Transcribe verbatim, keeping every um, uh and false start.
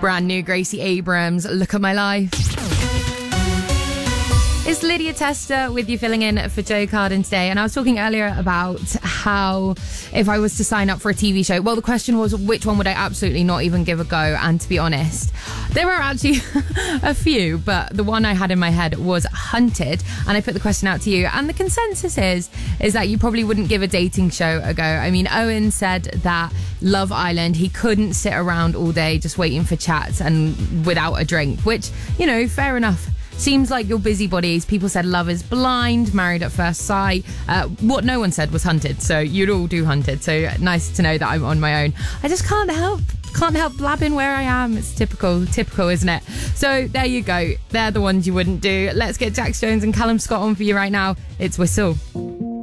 Brand new Gracie Abrams, Look at My Life. It's Lydia Tester with you filling in for Joe Carden today. And I was talking earlier about how if I was to sign up for a T V show, well, the question was, which one would I absolutely not even give a go? And to be honest, there are actually a few, but the one I had in my head was Hunted. And I put the question out to you. And the consensus is, is that you probably wouldn't give a dating show a go. I mean, Owen said that Love Island, he couldn't sit around all day just waiting for chats and without a drink, which, you know, fair enough. Seems like you're busybodies. People said Love is Blind, Married at First Sight. Uh, what no one said was Hunted, so you'd all do Hunted. So nice to know that I'm on my own. I just can't help, can't help blabbing where I am. It's typical, typical, isn't it? So there you go. They're the ones you wouldn't do. Let's get Jax Jones and Callum Scott on for you right now. It's Whistle.